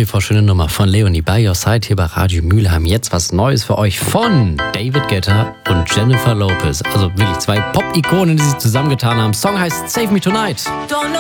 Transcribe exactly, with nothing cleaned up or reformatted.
wie vor schöne Nummer von Leonie By Your Side hier bei Radio Mülheim. Jetzt was Neues für euch von David Guetta und Jennifer Lopez. Also wirklich zwei Pop-Ikonen, die sich zusammengetan haben. Song heißt Save Me Tonight. Don't